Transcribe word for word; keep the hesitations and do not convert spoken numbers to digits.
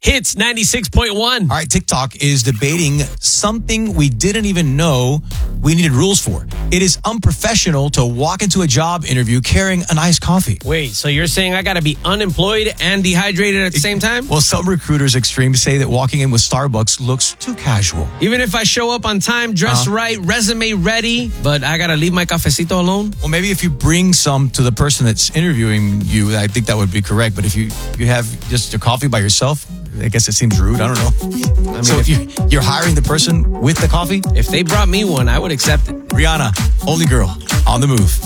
Hits ninety-six point one. All right, TikTok is debating something we didn't even know we needed rules for. It is unprofessional to walk into a job interview carrying an iced coffee. Wait, so you're saying I got to be unemployed and dehydrated at the same time? Well, some recruiters extreme say that walking in with Starbucks looks too casual. Even if I show up on time, dress Uh-huh. right, resume ready, but I got to leave my cafecito alone? Well, maybe if you bring some to the person that's interviewing you, I think that would be correct. But if you, you have just your coffee by yourself, I guess it seems rude. I don't know. I mean, so if you, you're hiring the person with the coffee? If they brought me one, I would accept it. Rihanna, only girl, on the move.